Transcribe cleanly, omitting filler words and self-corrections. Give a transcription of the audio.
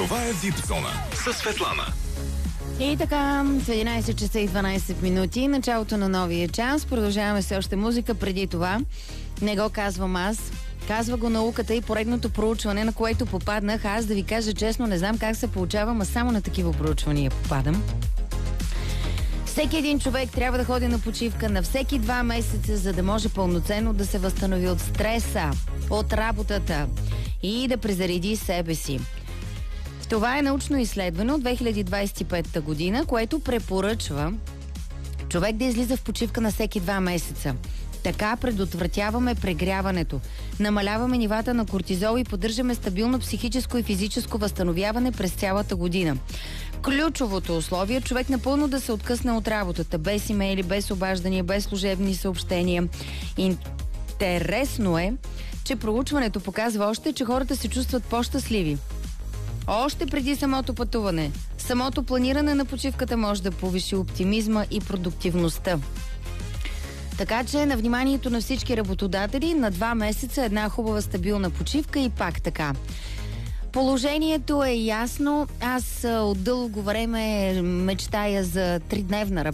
Това е VIP Зона със Светлана. И така, в 11 часа и 12 минути, началото на новия час. Продължаваме с още музика. Преди това, не го казвам аз, казва го науката и поредното проучване, на което попаднах. Аз да ви кажа честно, не знам как се получавам, а само на такива проучвания попадам. Всеки един човек трябва да ходи на почивка на всеки 2 месеца, за да може пълноценно да се възстанови от стреса, от работата и да презареди себе си. Това е научно изследване от 2025 година, което препоръчва човек да излиза в почивка на всеки 2 месеца. Така предотвратяваме прегряването, намаляваме нивата на кортизол и поддържаме стабилно психическо и физическо възстановяване през цялата година. Ключовото условие е човек напълно да се откъсне от работата, без имейли, без обаждания, без служебни съобщения. Интересно е, че проучването показва още, че хората се чувстват по-щастливи. Още преди самото пътуване, самото планиране на почивката може да повиши оптимизма и продуктивността. Така че на вниманието на всички работодатели на 2 месеца една хубава стабилна почивка и пак така. Положението е ясно. Аз от дълго време мечтая за 3-дневна